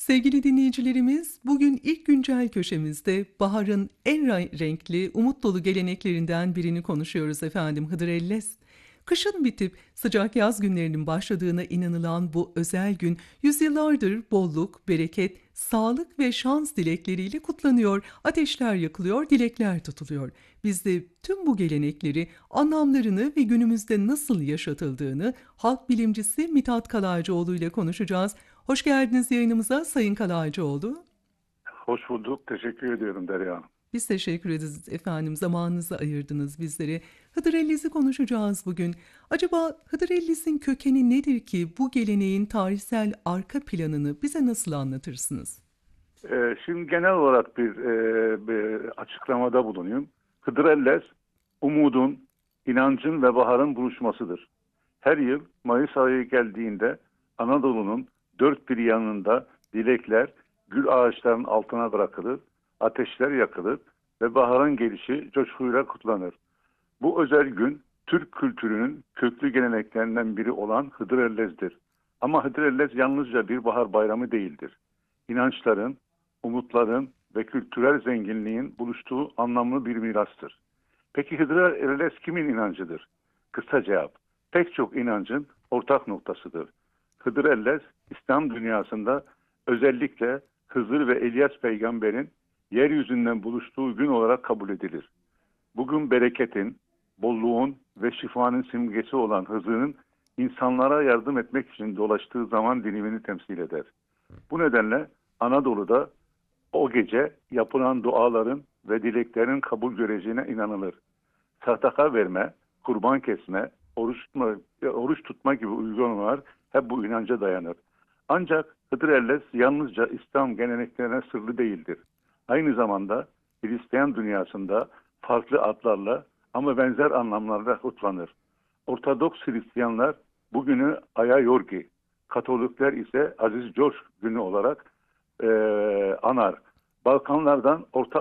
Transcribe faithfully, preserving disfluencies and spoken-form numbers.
Sevgili dinleyicilerimiz, bugün ilk güncel köşemizde baharın en ra- renkli, umut dolu geleneklerinden birini konuşuyoruz efendim, Hıdrellez. Kışın bitip sıcak yaz günlerinin başladığına inanılan bu özel gün yüzyıllardır bolluk, bereket, sağlık ve şans dilekleriyle kutlanıyor, ateşler yakılıyor, dilekler tutuluyor. Biz de tüm bu gelenekleri, anlamlarını ve günümüzde nasıl yaşatıldığını halk bilimcisi Mithat Kalaycıoğlu ile konuşacağız. Hoş geldiniz yayınımıza Sayın Kalaycıoğlu. Hoş bulduk. Teşekkür ediyorum Derya Hanım. Biz teşekkür ederiz efendim. Zamanınızı ayırdınız bizlere. Hıdrellez'i konuşacağız bugün. Acaba Hıdrellez'in kökeni nedir ki bu geleneğin tarihsel arka planını bize nasıl anlatırsınız? Ee, şimdi genel olarak bir, e, bir açıklamada bulunayım. Hıdrellez, umudun, inancın ve baharın buluşmasıdır. Her yıl Mayıs ayı geldiğinde Anadolu'nun dört bir yanında dilekler gül ağaçlarının altına bırakılır, ateşler yakılır ve baharın gelişi coşkuyla kutlanır. Bu özel gün Türk kültürünün köklü geleneklerinden biri olan Hıdrellez'dir. Ama Hıdrellez yalnızca bir bahar bayramı değildir. İnançların, umutların ve kültürel zenginliğin buluştuğu anlamlı bir mirastır. Peki Hıdrellez kimin inancıdır? Kısa cevap, pek çok inancın ortak noktasıdır. Hıdrellez, İslam dünyasında özellikle Hızır ve İlyas peygamberin yeryüzünden buluştuğu gün olarak kabul edilir. Bugün bereketin, bolluğun ve şifanın simgesi olan Hızır'ın insanlara yardım etmek için dolaştığı zaman dilimini temsil eder. Bu nedenle Anadolu'da o gece yapılan duaların ve dileklerin kabul göreceğine inanılır. Sadaka verme, kurban kesme, oruç tutma, oruç tutma gibi uygulamalar hep bu inanca dayanır. Ancak Hıdrellez yalnızca İslam geleneklerine sırlı değildir. Aynı zamanda Hristiyan dünyasında farklı adlarla ama benzer anlamlarla kutlanır. Ortodoks Hristiyanlar bugünü Aya Yorgi, Katolikler ise Aziz George günü olarak e, anar. Balkanlardan Orta